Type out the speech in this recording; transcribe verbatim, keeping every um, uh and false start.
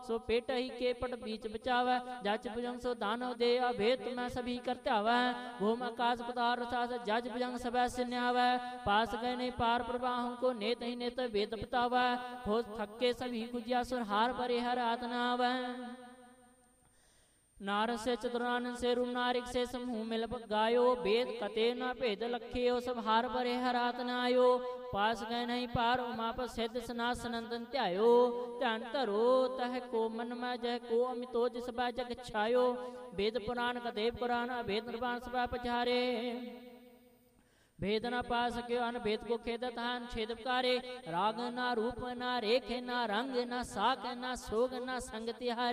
सो पेट ही के पट बीच बचावै, जच भुजंग सो दानव दे, अभेद तुम्हें सभी कर त्यावै, भूम आकाश पताल रसास, जज भुजंग सबै सिन्यावै, पास गए नहीं पार प्रवाहों को, नेत ही नेत वेद बतावै, खोज थके सभी खुजिया, सुरहार परे हर आतनावै। नारद से चतुरानंद से रूप नारिक से समूह मिल गायो, वेद कते न भेद लखे, सब हार परे हरात न आयो, पास गए नहीं पार उमा पर सिद्ध सनास सनंदन त्यायो, ध्यान धरो तह को मन में जह को अमितो जिस बा जग छायो, वेद पुराण कते पुराण अभेद निर्वाण सब पछारे, भेद न पा सक्यो अनभेद को खेदत हान छेदकारे, राग ना रूप ना रेख ना रंग ना साक ना सोग ना संग तिहारे,